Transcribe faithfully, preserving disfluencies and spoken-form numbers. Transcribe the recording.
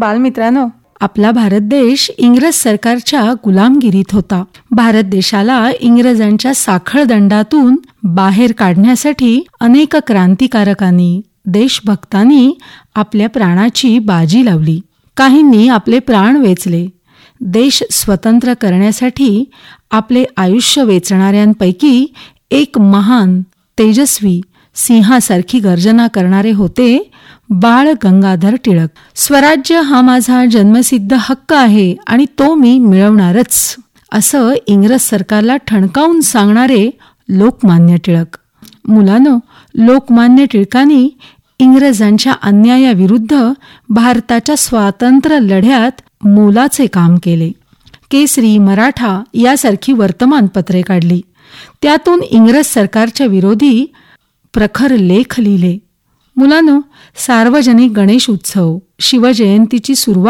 बालमित्रांनो, आपला भारत देश इंग्रज सरकारच्या गुलामगिरीत होता. भारत देशाला इंग्रजांच्या साखळ दंडातून बाहेर काढण्यासाठी अनेक क्रांतिकारकांनी, देशभक्तांनी आपल्या प्राणाची बाजी लावली. काहींनी आपले प्राण वेचले. देश स्वतंत्र करण्यासाठी आपले आयुष्य वेचणाऱ्यांपैकी एक महान, तेजस्वी, सिंहासारखी गर्जना करणारे होते बाळ गंगाधर टिळक. स्वराज्य हा माझा जन्मसिद्ध हक्क आहे आणि तो मी मिळवणारच, असं इंग्रज सरकारला ठणकावून सांगणारे लोकमान्य टिळक. मुलांनो, लोकमान्य टिळकांनी इंग्रजांच्या अन्यायाविरुद्ध भारताच्या स्वातंत्र्य लढ्यात मोलाचे काम केले. केसरी, मराठा यासारखी वर्तमानपत्रे काढली. त्यातून इंग्रज सरकारच्या विरोधी प्रखर लेख लिहिले. मुलांनो, सार्वजनिक गणेश उत्सव, शिवजयंतीची सुरुवात